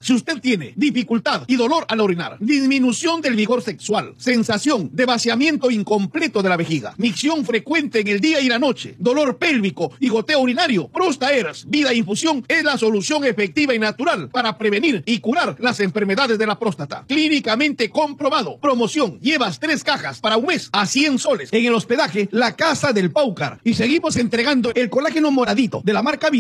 Si usted tiene dificultad y dolor al orinar, disminución del vigor sexual, sensación de vaciamiento incompleto de la vejiga, micción frecuente en el día y la noche, dolor pélvico y goteo urinario, Prostaers Vida Infusión es la solución efectiva y natural para prevenir y curar las enfermedades de la próstata. Clínicamente comprobado. Promoción: llevas 3 cajas para un mes a 100 soles en el hospedaje La Casa del Paucar. Y seguimos entregando el colágeno moradito de la marca